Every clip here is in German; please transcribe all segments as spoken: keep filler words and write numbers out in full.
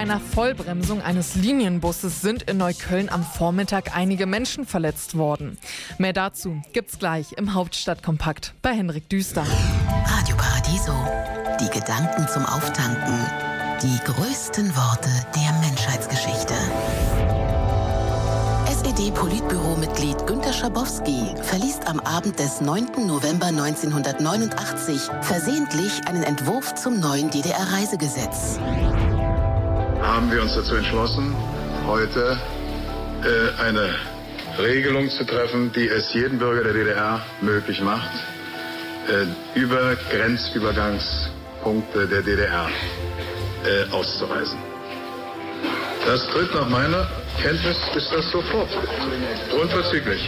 einer Vollbremsung eines Linienbusses sind in Neukölln am Vormittag einige Menschen verletzt worden. Mehr dazu gibt's gleich im Hauptstadtkompakt bei Henrik Düster. Radio Paradiso. Die Gedanken zum Auftanken. Die größten Worte der Menschheitsgeschichte. S E D-Politbüro-Mitglied Günter Schabowski verliest am Abend des neunten November neunzehnhundertneunundachtzig versehentlich einen Entwurf zum neuen D D R-Reisegesetz. Haben wir uns dazu entschlossen, heute äh, eine Regelung zu treffen, die es jedem Bürger der D D R möglich macht, äh, über Grenzübergangspunkte der D D R äh, auszureisen. Das tritt nach meiner Kenntnis, ist das sofort. Unverzüglich.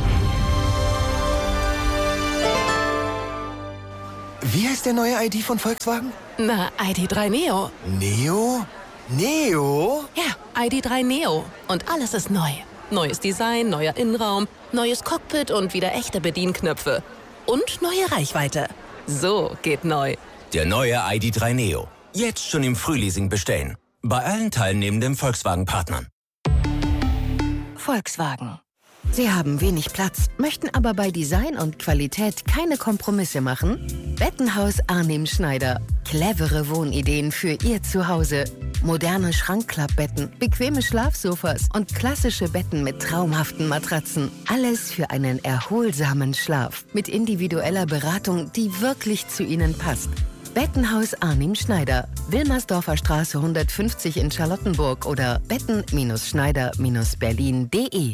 Wie heißt der neue I D von Volkswagen? Na, I D drei Neo. Neo? Neo? Ja, I D drei Neo. Und alles ist neu. Neues Design, neuer Innenraum, neues Cockpit und wieder echte Bedienknöpfe. Und neue Reichweite. So geht neu. Der neue I D drei Neo. Jetzt schon im Frühleasing bestellen. Bei allen teilnehmenden Volkswagen-Partnern. Volkswagen. Sie haben wenig Platz, möchten aber bei Design und Qualität keine Kompromisse machen? Bettenhaus Arnim Schneider. Clevere Wohnideen für Ihr Zuhause. Moderne Schrankklappbetten, bequeme Schlafsofas und klassische Betten mit traumhaften Matratzen. Alles für einen erholsamen Schlaf. Mit individueller Beratung, die wirklich zu Ihnen passt. Bettenhaus Arnim Schneider. Wilmersdorfer Straße hundertfünfzig in Charlottenburg oder betten Schneider Berlin punkt de.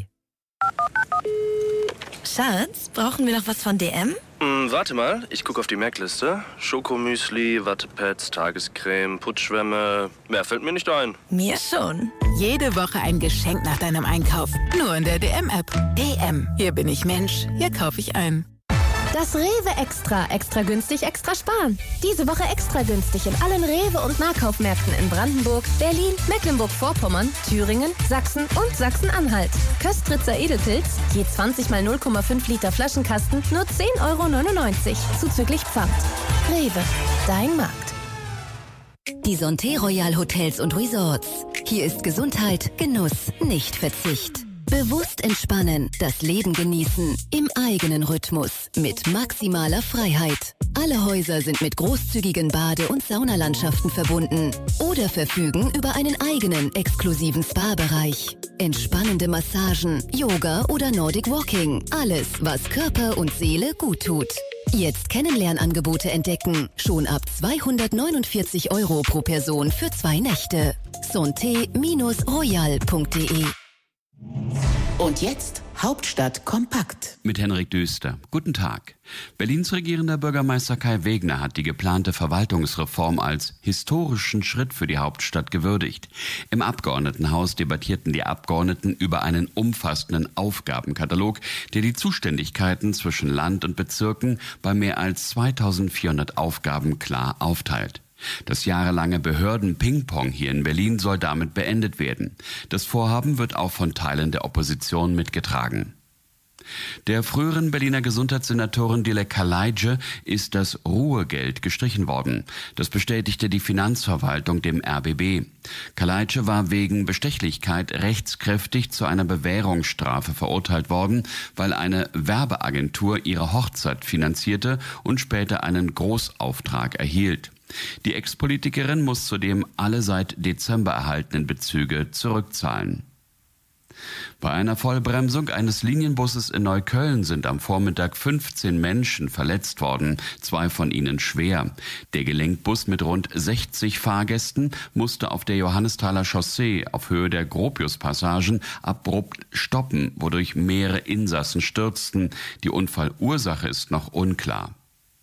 Schatz, brauchen wir noch was von D M? Mm, warte mal, ich gucke auf die Merkliste. Schokomüsli, Wattepads, Tagescreme, Putzschwämme. Mehr fällt mir nicht ein. Mir schon. Jede Woche ein Geschenk nach deinem Einkauf. Nur in der D M-App. D M. Hier bin ich Mensch. Hier kaufe ich ein. Das Rewe Extra. Extra günstig, extra sparen. Diese Woche extra günstig in allen Rewe- und Nahkaufmärkten in Brandenburg, Berlin, Mecklenburg-Vorpommern, Thüringen, Sachsen und Sachsen-Anhalt. Köstritzer Edelpilz, je zwanzig mal null Komma fünf Liter Flaschenkasten, nur zehn Euro neunundneunzig. Zuzüglich Pfand. Rewe, dein Markt. Die Santé Royal Hotels und Resorts. Hier ist Gesundheit, Genuss, nicht Verzicht. Bewusst entspannen, das Leben genießen, im eigenen Rhythmus, mit maximaler Freiheit. Alle Häuser sind mit großzügigen Bade- und Saunalandschaften verbunden oder verfügen über einen eigenen exklusiven Spa-Bereich. Entspannende Massagen, Yoga oder Nordic Walking. Alles, was Körper und Seele gut tut. Jetzt Kennenlernangebote entdecken. Schon ab zweihundertneunundvierzig Euro pro Person für zwei Nächte. santé royal punkt de. Und jetzt Hauptstadt kompakt. Mit Henrik Düster. Guten Tag. Berlins regierender Bürgermeister Kai Wegner hat die geplante Verwaltungsreform als historischen Schritt für die Hauptstadt gewürdigt. Im Abgeordnetenhaus debattierten die Abgeordneten über einen umfassenden Aufgabenkatalog, der die Zuständigkeiten zwischen Land und Bezirken bei mehr als zweitausendvierhundert Aufgaben klar aufteilt. Das jahrelange Behörden-Ping-Pong hier in Berlin soll damit beendet werden. Das Vorhaben wird auch von Teilen der Opposition mitgetragen. Der früheren Berliner Gesundheitssenatorin Dilek Kaleidje ist das Ruhegeld gestrichen worden. Das bestätigte die Finanzverwaltung dem R B B. Kaleidje war wegen Bestechlichkeit rechtskräftig zu einer Bewährungsstrafe verurteilt worden, weil eine Werbeagentur ihre Hochzeit finanzierte und später einen Großauftrag erhielt. Die Ex-Politikerin muss zudem alle seit Dezember erhaltenen Bezüge zurückzahlen. Bei einer Vollbremsung eines Linienbusses in Neukölln sind am Vormittag fünfzehn Menschen verletzt worden, zwei von ihnen schwer. Der Gelenkbus mit rund sechzig Fahrgästen musste auf der Johannesthaler Chaussee auf Höhe der Gropiuspassagen abrupt stoppen, wodurch mehrere Insassen stürzten. Die Unfallursache ist noch unklar.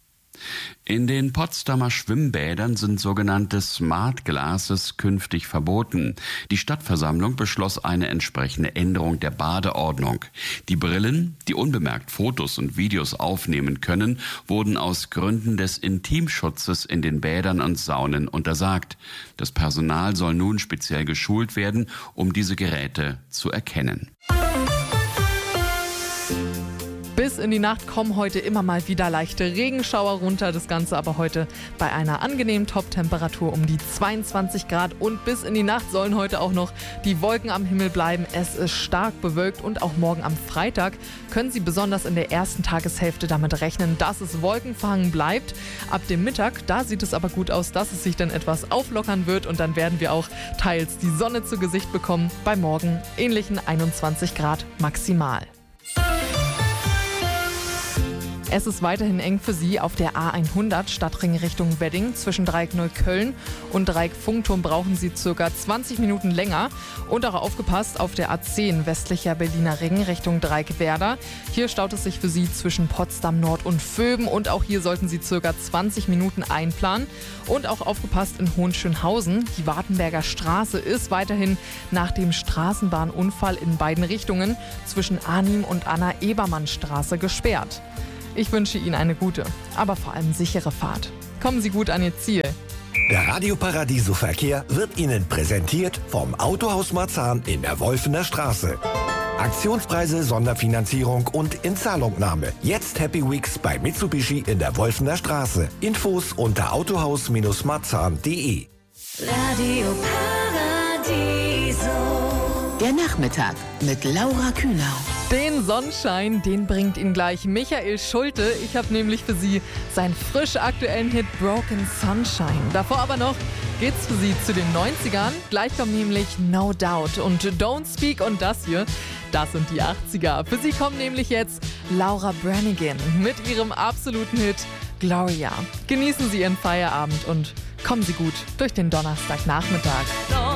In den Potsdamer Schwimmbädern sind sogenannte Smart Glasses künftig verboten. Die Stadtversammlung beschloss eine entsprechende Änderung der Badeordnung. Die Brillen, die unbemerkt Fotos und Videos aufnehmen können, wurden aus Gründen des Intimschutzes in den Bädern und Saunen untersagt. Das Personal soll nun speziell geschult werden, um diese Geräte zu erkennen. Bis bis in die Nacht kommen heute immer mal wieder leichte Regenschauer runter. Das Ganze aber heute bei einer angenehmen Top-Temperatur um die zweiundzwanzig Grad. Und bis in die Nacht sollen heute auch noch die Wolken am Himmel bleiben. Es ist stark bewölkt und auch morgen am Freitag können Sie besonders in der ersten Tageshälfte damit rechnen, dass es wolkenverhangen bleibt. Ab dem Mittag, da sieht es aber gut aus, dass es sich dann etwas auflockern wird und dann werden wir auch teils die Sonne zu Gesicht bekommen. Bei morgen ähnlichen einundzwanzig Grad maximal. Es ist weiterhin eng für Sie auf der A hundert Stadtring Richtung Wedding. Zwischen Dreieck Neukölln und Dreieck Funkturm brauchen Sie ca. zwanzig Minuten länger. Und auch aufgepasst auf der A zehn westlicher Berliner Ring Richtung Dreieck Werder. Hier staut es sich für Sie zwischen Potsdam Nord und Vöben und auch hier sollten Sie ca. zwanzig Minuten einplanen. Und auch aufgepasst in Hohenschönhausen. Die Wartenberger Straße ist weiterhin nach dem Straßenbahnunfall in beiden Richtungen zwischen Arnim und Anna-Ebermann-Straße gesperrt. Ich wünsche Ihnen eine gute, aber vor allem sichere Fahrt. Kommen Sie gut an Ihr Ziel. Der Radio Paradiso Verkehr wird Ihnen präsentiert vom Autohaus Marzahn in der Wolfener Straße. Aktionspreise, Sonderfinanzierung und Inzahlungnahme. Jetzt Happy Weeks bei Mitsubishi in der Wolfener Straße. Infos unter autohaus marzahn punkt de. Radio Paradiso. Der Nachmittag mit Laura Kühnau. Den Sonnenschein, den bringt Ihnen gleich Michael Schulte. Ich habe nämlich für Sie seinen frisch aktuellen Hit Broken Sunshine. Davor aber noch geht's für Sie zu den neunzigern. Gleich kommt nämlich No Doubt und Don't Speak und das hier, das sind die achtziger. Für Sie kommen nämlich jetzt Laura Branigan mit ihrem absoluten Hit Gloria. Genießen Sie Ihren Feierabend und kommen Sie gut durch den Donnerstagnachmittag.